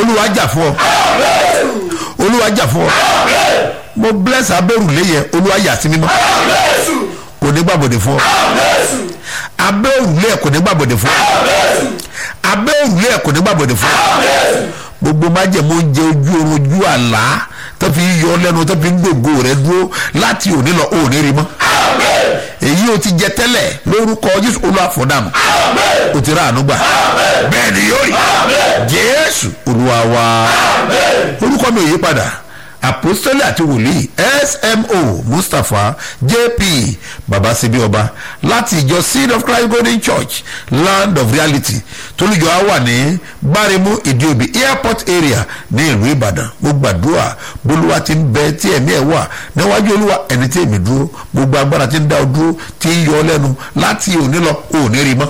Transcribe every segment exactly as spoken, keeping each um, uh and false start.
olúwa jà fún ọ olúwa jà fún ọ mo bless abẹ́rùlé yẹn olúwa yà sí mímọ́ kò ní gbàbọ̀dẹ̀ fún ọ abẹ́rùlé kò ní gbàbọ̀dẹ̀ fún ọ abẹ́rùlé kò ní gbàbọ̀dẹ̀ fún ọ gbogbo májẹ̀mú oúnjẹ ojú oorun ojú àlá tó fi yọ lẹ́nu tó fi ń gbòògò rẹ̀ dúró láti òní lọ òní rí mọ́ èyí o ti jẹ tẹ́lẹ̀ lórúkọ Jésù Olúwa fọdàmù o ti rà àánú gbà bẹ́ẹ̀ ni yóò rí Jésù Olúwa wa orúkọ mi ò yí padà apostoli àti wòlíì S M O Mustapha J P Babasibi Ọba láti ìjọ Seed of Christ Golden Church Land of Reality tolújọ á wà ní Báremú Ìdíòbí airport area ní ìlú Ìbàdàn mo gbàdúrà bólúwa ti ń bẹ tí ẹ̀mí ẹ̀ wà níwájú Olúwa ẹni tí èmi dúró gbogbo agbára ti ń dá ọ dúró tí ń yọ ọ lẹ́nu láti òní lọ òní rí mọ́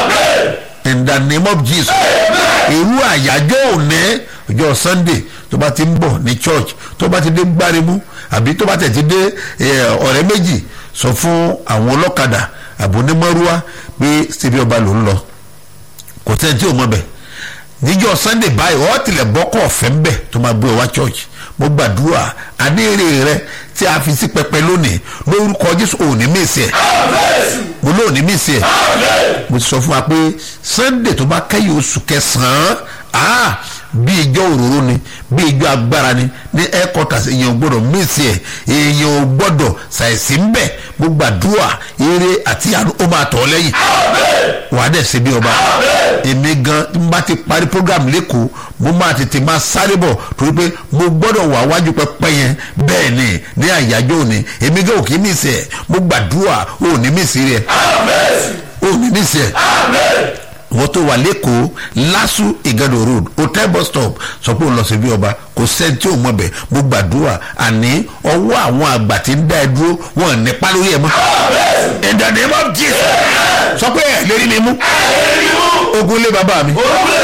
in the name of Jesus irú àyájọ́ òní ọjọ́ Sunday tó bá ti ń bọ̀ ní church tó bá ti dé Gbáremú àbí tó bá tẹ̀ ti dé ọ̀rẹ́ méjì sọ fún àwọn ọlọ́kadà àbónímọ́rúwá pé síbi ọba ló ń lọ kò tẹ́ tí ò mọ̀ bẹ̀ níjọ́ Sunday báyìí ọ́ tilẹ̀ bọ́kọ̀ ọ̀fẹ́ ń bẹ̀ tó máa gbé ọ wá church mo gbàdúrà àdéhìrè rẹ tí a fi sí pẹpẹ lónìí lórúkọ Jésù òní mèsì ẹ mo lóòní mèsì ẹ mo ti sọ fún wa pé Sunday tó bá kẹ́yìn oṣù kẹsàn-án bí ìjọ òróró ni bí ìjọ agbára ni ní headquarters èèyàn gbọ́dọ̀ mísì ẹ èèyàn gbọ́dọ̀ ṣàìsí ń bẹ mo gbàdúrà eré àti àánú ó máa tọ̀ ọ́ lẹ́yìn wà á dẹ̀ ṣe bí ọba èmi gan n bá ti parí program lẹ́kọ̀ọ́ mo máa tètè máa sáré bọ̀ torí pé mo gbọ́dọ̀ wà wájú pẹpẹ yẹn bẹ́ẹ̀ ni ní àyájọ́ òní èmi gan òkè mísì ẹ mo gbàdúrà òní mísì rẹ òní mísì ẹ wọ́n tó wà lẹ́kọ̀ọ́ lásù ìgàdò road hotel bus stop sọ pé òun lọ sí bí ọba kò sẹ́ni tí ò mọ̀ bẹ̀ mo gbàdúrà àní ọwọ́ àwọn àgbà tí ń dá ẹ dúró wọn nípa lórí ẹ mọ́ in the name of Jesus sọ pé ẹ lérí mi mú ogun lé bàbá mi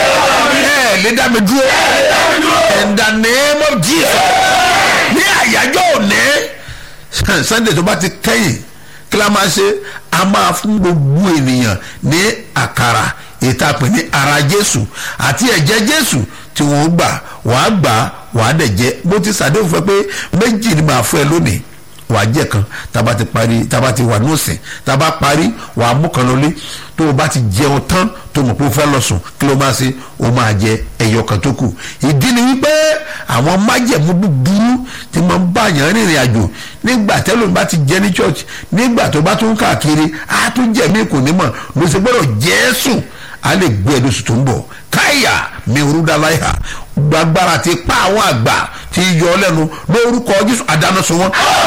ẹ lé dá mi dúró in the name of Jesus ní àyájọ́ òní Sunday tó bá ti kẹ́yìn kí la máa ṣe a máa fún gbogbo ènìyàn ní àkàrà ìtàpè ní ara Jésù àti ẹ̀jẹ̀ Jésù tí wọ́n gbà wàá gbà wàá dẹ̀ jẹ́ bó ti ṣàdéhùn fún ẹ pé méjì ni màá fún ẹ lónìí wàá jẹ́ kan tába ti parí tába ti wà nọ́ọ̀sìn tába parí wàá mú kan lọlé tó o bá ti jẹun tán tó mọ̀ pé o fẹ́ lọ sùn kí ló máa ṣe o máa jẹ ẹyọ kan tó kù ìdí ni wípé àwọn májẹ̀mú búburú tí mo ń bá yàn rìnrìn àjò nígbà tẹ́lẹ̀ bá ti jẹ́ ní church nígbà tó bá tún káàkiri á tún jẹ̀mí kò ní mọ̀ ló ṣe gbọ́dọ̀ Jésù á lè gbé ẹ̀dùn sùn tó ń bọ̀ káyà mi rúdà láyà gbàgbára ti pa àwọn àgbà ti yọ ọ lẹ́nu lórúkọ Jésù àdánù sùn wọn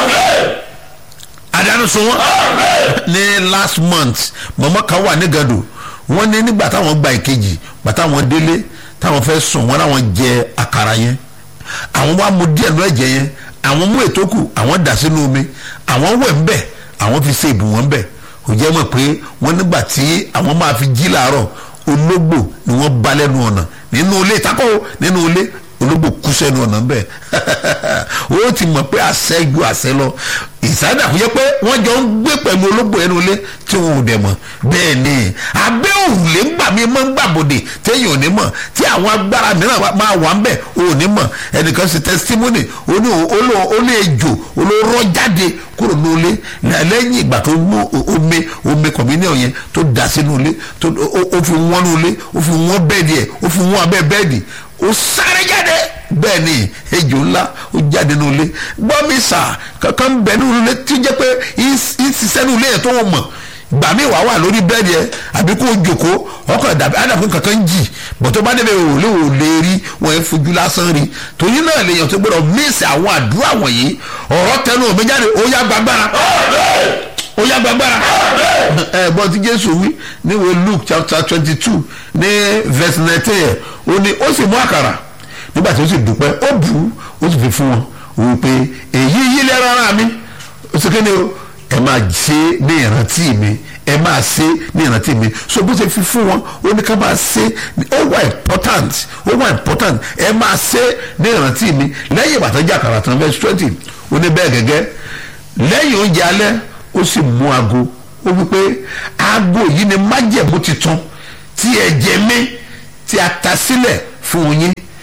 àdánù sùn wọn ní last month mọ̀mọ́ kan wà ní gàdù wọ́n ní nígbà táwọn gba ìkejì gbà táwọn délé táwọn fẹ́ sùn wọ́n láwọn jẹ àkàrà yẹn àwọn wá mu díẹ̀ lọ ẹ̀jẹ̀ yẹn àwọn mú ètò kù àwọn dà sínú omi àwọn wẹ̀ ń bẹ̀ àwọn fi ṣe ìbù wọn bẹ̀ kò jẹ́ mọ̀ pé wọ́n nígbà tí àwọn máa fi jí làárọ̀ ológbò ni wọ́n bá lẹ́nu ọ̀nà nínú ilé ìtakọ̀ nínú ilé ológbò kú sẹ́nu ọ̀nà bẹ́ẹ̀ ó ti mọ̀ pé àṣẹ ju àṣẹ lọ ìsádà kò yẹ pé wọ́n jọ ń gbé pẹ̀lú ológbò ẹnu ilé tí wọn ò dẹ̀ mọ̀ bẹ́ẹ̀ ni abẹ́ òrùlé ńgbà mi máa ń gbàbọ̀dè téèyàn ò ní mọ̀ tí àwọn agbára mìíràn máa wà ń bẹ̀ ò ní mọ̀ ẹnìkan ṣe testimony ó ní ejò olóró jáde kúrò ní ilé lẹ́yìn ìgbà tó mú omi omi kọ̀mínìọ̀ yẹn tó dà sínú ilé ó fi wọ́n ní ilé ó fi wọ́n bẹ́ẹ̀dì ẹ̀ ó fi wọ́n abẹ́ bẹ́ẹ̀dì ó sáré jáde bẹ́ẹ̀ ni ejò ńlá ó jáde nínú ilé gbọ́ mi sà kankan bẹ̀ nínú ilé tí ó jẹ́ pé ìsísẹ́ nínú ilé yẹn tó wọ́n mọ̀ gbà mí wàá wà lórí bẹ́ẹ̀dì ẹ àbí kó o jòkó ọkàn dàbí àdàkùn kankan jì bọ̀ tó bá débẹ̀ ò lè ò lè rí wọ́n ẹ̀ fojú lásán rí torí náà lèèyàn tó gbọ́dọ̀ mísì àwọn àdúrà wọ̀nyí ọ̀rọ̀ tẹnu òmí jáde ó yá gbàgbára ó yá gbàgbára ẹ gbọ́n tí Jésù wí níwèé Luke chapter twenty two ní verse nineteen ó ní ó sì mú àkàrà nígbà tí ó sì dúpẹ́ ó bù ú ó sì fi fún wọn wí pé èyí yí lẹ́rọ ara mi ó sì kéde o ẹ máa ṣe ní ìrántí mi ẹ máa ṣe ní ìrántí mi so bó ṣe fi fún wọn ó ní ká máa ṣe ó wà important ó wà important ẹ máa ṣe ní ìrántí mi lẹ́yìn ìbàtàn jẹ́ àkàrà tán verse twenty ó ní bẹ́ẹ̀ gẹ́gẹ́ lẹ́yìn oúnjẹ alẹ́ ó sì mú aago ó wí pé aago yìí ni májẹ̀mú titun tí ẹ̀jẹ̀ mi tí a ta sílẹ̀ fún yín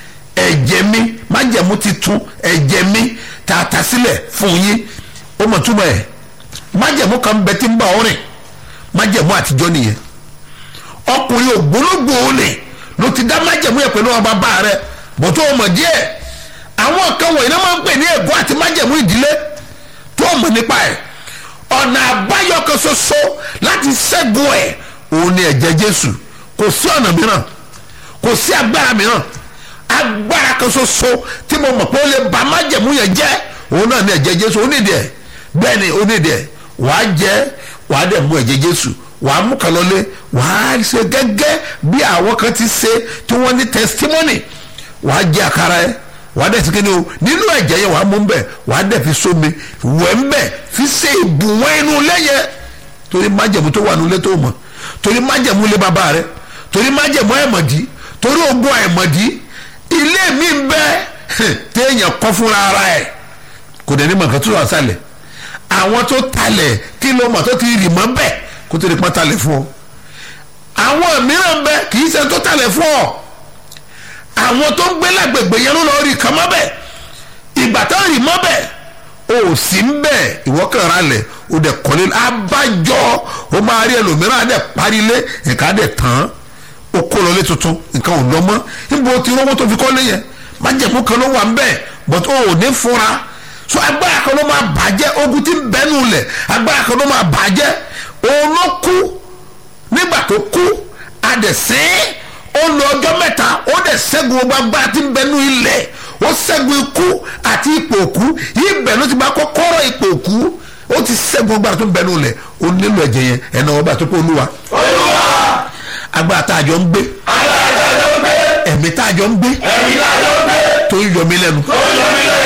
ẹ̀jẹ̀ mi májẹ̀mú titun ẹ̀jẹ̀ mi tààtà sílẹ̀ fún yín ó mọ̀ túmọ̀ ẹ̀ májẹ̀mú kan bẹ tí ń bá ọ rìn májẹ̀mú àtijọ́ nìyẹn ọkùnrin ògbólógbò olè ló ti dá májẹ̀mú yẹn pẹ̀lú ọba bá rẹ bó tó mọ̀ díẹ̀ àwọn kan wọ̀nyí náà máa ń pè ní ègún àti májẹ̀mú ìdílé tó mọ̀ nípa ẹ̀ ọ̀nà àbáyọ kan ṣoṣo láti ṣẹ́gun ẹ̀ òun ni ẹ̀jẹ̀ Jésù kò sí ọ̀nà mìíràn kò sí agbára mìíràn agbára kan ṣoṣo tí mo mọ̀ pé ó lè ba májẹ̀mú yẹn jẹ́ òun náà ni ẹ̀jẹ̀ Jésù ó nídìí ẹ̀ bẹ́ẹ̀ ni ó nídìí ẹ̀ wàá jẹ́ wàá dẹ̀ mú ẹ̀jẹ̀ Jésù wàá mú kan lọlé wàá ṣe gẹ́gẹ́ bí àwọn kan ti ṣe tí wọ́n ní testimony wàá jẹ àkàrà ẹ̀ wàá dẹ̀ ti kí ni o nínú ẹ̀jẹ̀ yẹn wàá mú ń bẹ̀ wàá dẹ̀ fi sómi wẹ̀ ń bẹ̀ fi ṣe ìbùwọ̀n inú lẹ́yẹ torí májẹ̀mú tó wà nílé tó mọ̀ torí májẹ̀mú lé bàbá rẹ torí májẹ̀mú àìmọ̀dí torí ogun àìmọ̀dí ilé mi ń bẹ téèyàn kọ́ fúnra ara ẹ̀ kò dẹ̀ ní mọ̀ nǹkan tó wà sálẹ̀ àwọn tó talẹ̀ kí ló mọ̀ tó ti rì mọ́ bẹ̀ kó tó lè pọ́n talẹ̀ fún ọ àwọn mìíràn bẹ kì í ṣe tó talẹ̀ fún ọ àwọn tó ń gbé lágbègbè yẹn ló lọ rí kan mọ́ bẹ̀ ìgbà tó rì mọ́ bẹ̀ o sì ń bẹ̀ ìwọ kàn ra lẹ̀ o dẹ̀ kọ́lé abájọ o máa rí ẹlòmíràn á dẹ̀ parí lé nǹkan á dẹ̀ tán o kó lọ lé tuntun nǹkan ò lọ mọ́ níbo ti rówó tó fi kọ́lé yẹn májẹ̀mú kan ló wà ń bẹ̀ but o ò ní fura so agbára kan ló máa bàjẹ́ ogun tí ń bẹ́nu lẹ̀ agbára kan ló máa bàjẹ́ òun ló kú nígbà tó kú a dẹ̀ sìn ó lọ ọjọ́ mẹ́ta ó dẹ̀ ṣẹ́gun ọgbà agbára tí ń bẹ́nu ilẹ̀ ó ṣẹ́gun ikú àti ipò òkú ibẹ̀ ló ti bá kọ́kọ́rọ́ ipò òkú ó ti ṣẹ́gun agbára tó ń bẹ́nu ilẹ̀ ó nílò ẹ̀jẹ̀ yẹn ẹ̀nà ọba tó pé olúwa agbára tá a jọ ń gbé ẹ̀mí tá a jọ ń gbé tó ń yọ mí lẹ́nu